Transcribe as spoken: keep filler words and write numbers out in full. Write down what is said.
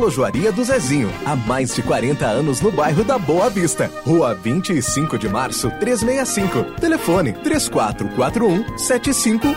Relojoaria do Zezinho. Há mais de quarenta anos no bairro da Boa Vista. Rua vinte e cinco de março, trezentos e sessenta e cinco. Telefone três quatro quatro um, sete cinco